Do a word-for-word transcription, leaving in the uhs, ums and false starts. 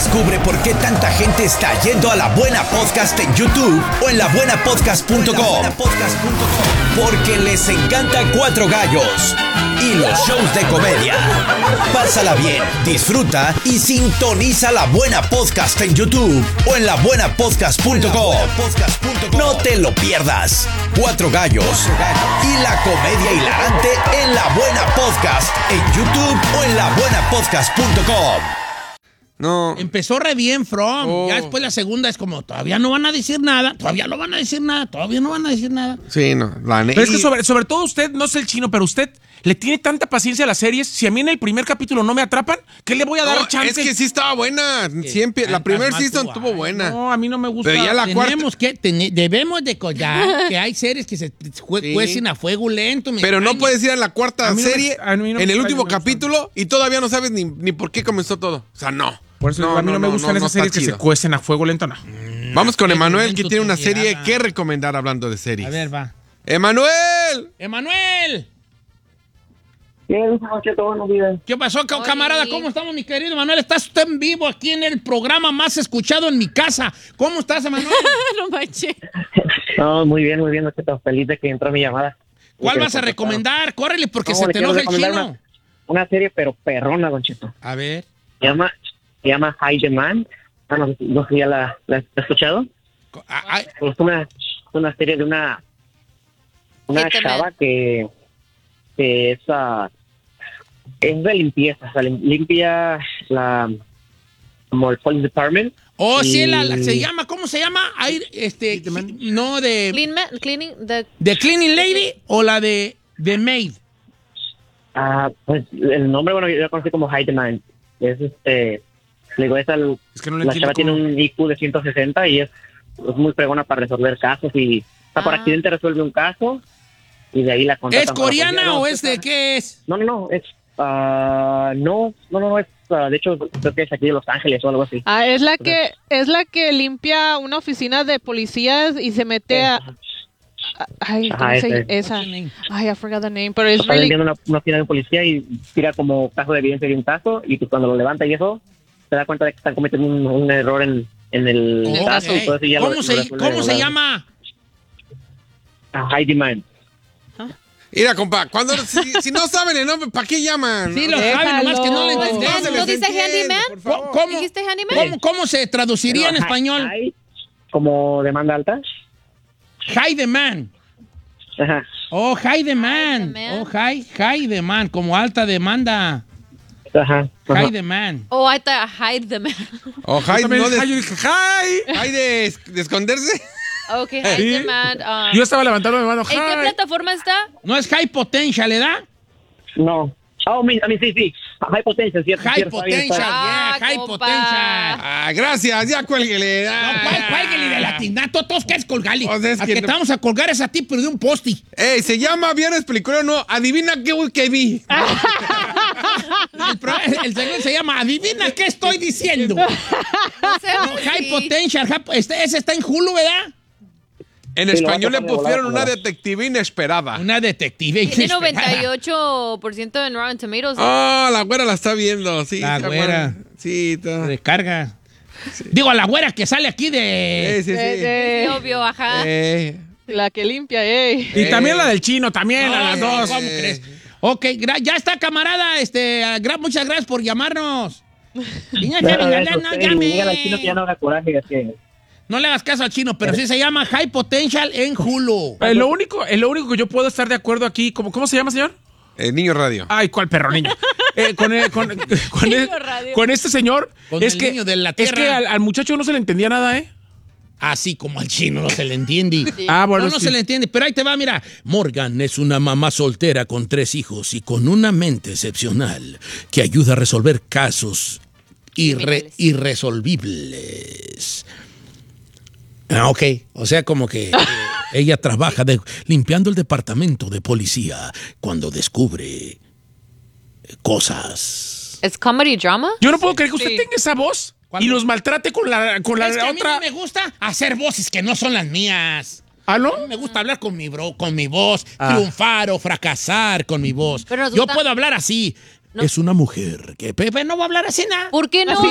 Descubre por qué tanta gente está yendo a La Buena Podcast en YouTube o en la buena podcast punto com. Porque les encanta Cuatro Gallos y los shows de comedia. Pásala bien, disfruta y sintoniza La Buena Podcast en YouTube o en la buena podcast punto com. No te lo pierdas. Cuatro Gallos y la comedia hilarante en La Buena Podcast en YouTube o en la buena podcast punto com. No. Empezó re bien, From. Oh. Ya después la segunda es como, todavía no van a decir nada, todavía no van a decir nada, todavía no van a decir nada. Sí, no. La Pero es que sobre, sobre todo usted, no sé el chino, pero usted le tiene tanta paciencia a las series. Si a mí en el primer capítulo no me atrapan, ¿qué le voy a dar No, chance? es que sí estaba buena. Siempre, la primera season tú, estuvo ay, buena. No, a mí no me gusta. Pero ya la Tenemos que, ten- debemos de collar que hay series que se jue- Sí. cuecen a fuego lento. mi Pero no España. puedes ir a la cuarta A mí no me- serie a mí no me- en el a mí último no me gusta. capítulo y todavía no sabes ni, ni por qué comenzó todo. O sea, no. Por eso a mí no, me gustan esas está series que se chido. cuecen a fuego lento, no. Vamos con Qué Emanuel, que violento tiene una tu serie mirada. que recomendar hablando de series. A ver, va. ¡Emanuel! ¡Emanuel! Bien, Conchito, buenos días. ¿Qué pasó, ca- Oli. camarada? ¿Cómo estamos, mi querido Emanuel? Estás usted en vivo aquí en el programa más escuchado en mi casa. ¿Cómo estás, Emanuel? No manches. No, muy bien, muy bien, Conchito. Feliz de que entró mi llamada. ¿Cuál Y que vas a me contestaron. recomendar? Córrele porque No, se le te quiero enoja el recomendar chino. Una, una serie, pero perrona, Conchito. A ver. Se llama, se llama High Demand. Ah, no, no sé si ya la, la has escuchado. Co- ah, ay, Es una, una serie de una, una Hit the chava man. que, que es, ah, es de limpieza. O sea, lim- limpia la, como el police department. Oh, sí, Y- la, la- se llama, ¿cómo se llama? Ay, este, no, de, Clean ma- cleaning the de Cleaning Lady o la de, de Maid. Ah, pues el nombre, bueno, yo la conocí como High Demand. Es este, le digo, es al, Es que no le la entiendo chava tiene cómo- un I Q de ciento sesenta y es, es muy fregona para resolver casos y o sea, por Ah. accidente resuelve un caso y de ahí la contratan. ¿Es para la policía. coreana No, o es es de qué es? No, no, no, es, ah, no, no, no, no, es, ah, de hecho, creo que es aquí de Los Ángeles o algo así. Ah, es la que es la que limpia una oficina de policías y se mete a ay, Ajá, ¿cómo se- ese. esa. Ay, I forgot the name, pero es Está really limpiando una, una oficina de policía y tira como caso de evidencia de un caso y pues cuando lo levanta y eso, se da cuenta de que están cometiendo un, un error en, en el Oh, caso ok. y todo eso y ya lo- ¿Cómo, lo se, resuelve ¿cómo se de volada. llama? Ah, High Demand. Mira, compa, cuando, si, si no saben el nombre, ¿para qué llaman? Sí, lo Déjalo. sabe, nomás que no le Pues, entendemos. ¿no se les dice entiende, handyman? por favor. ¿Cómo, ¿Dijiste handyman? cómo, cómo se traduciría en Pero high- español? high, como demanda alta. High demand. Ajá. Oh, high demand. demand. Oh, high, high demand, como alta demanda. Ajá. ajá. High demand. Oh, I thought hide the man. O Yo Hyde, también no de, dije, yo dije, ¡hi! Hyde de, es- de esconderse. Okay, hide Sí. the man. Um, Yo estaba levantando mi mano, ¿En qué ¡hi! plataforma está? ¿No es high potential, ¿verdad? No. Oh, mi- a mí sí, sí. High potential, cierto. High cierto, está bien, está potential, bien. Ah, yeah, high compa. potential. Ah, gracias, ya cuélguele. No, Ah. ¿cuál, cuélguele de latinato? Todos quieres colgarle. O sea, es a que que no- te vamos a colgar es a ti, pero de un posti. Ey, se llama Viernes Peliculero, no. Adivina qué güey que vi. El, pro- el segmento se llama Adivina qué estoy diciendo. No sé, No, high sí. potential. high- este, ese está en Hulu, ¿verdad? En Sí, lo español vas a le poner de pusieron volada, una de detective inesperada. Una detective. Tiene inesperada. noventa y ocho por ciento en Rotten Tomatoes. Oh, la güera la está viendo. Sí, La está güera. buena. Sí, está. Recarga. Digo, a la güera que sale aquí de... Sí, sí, sí. Eh, Sí, eh, obvio, ajá. Eh, la que limpia, ey. Y también la del chino, también, No, a las no, dos. ¿cómo crees? Ok, gra- ya está, camarada. Este, ah, gra- muchas gracias por llamarnos. Niña, No, ya, no, venga, eso, ya, no usted, llame. dígale al chino que ya no haga coraje, es que No le hagas caso al chino, pero sí se llama High Potential en Hulu. Eh, lo único, eh, lo único que yo puedo estar de acuerdo aquí, ¿cómo, cómo se llama, señor? eh, Niño Radio. Ay, ¿cuál perro niño? Eh, con, eh, con, con, eh, radio. con este señor, Con es el que, niño de la es tierra. que al, al muchacho no se le entendía nada, ¿eh? Así como al chino no se le entiende. Ah, bueno, no, no sí. se le entiende, pero ahí te va, mira. Morgan es una mamá soltera con tres hijos y con una mente excepcional que ayuda a resolver casos irre- irresolvibles. Ah, ok. O sea, como que eh, ella trabaja de- limpiando el departamento de policía cuando descubre cosas. ¿Es comedy drama? Yo no puedo creer que usted tenga esa voz y los maltrate con la, con la Es que a mí otra. no me gusta hacer voces que no son las mías. ¿Ah, no? A mí me gusta hablar con mi bro, con mi voz, Ah. triunfar o fracasar con mi voz. Pero nos Yo gusta- puedo hablar así. No. Es una mujer que Pepe no va a hablar así nada. ¿Por qué no?